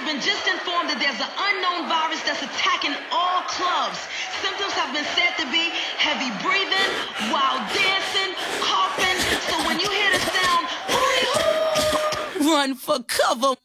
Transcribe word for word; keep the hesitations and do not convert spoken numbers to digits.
been just informed that there's an unknown virus that's attacking all clubs. Symptoms have been said to be heavy breathing, wild dancing, coughing. So when you hear the sound, hooty hoo, run for cover.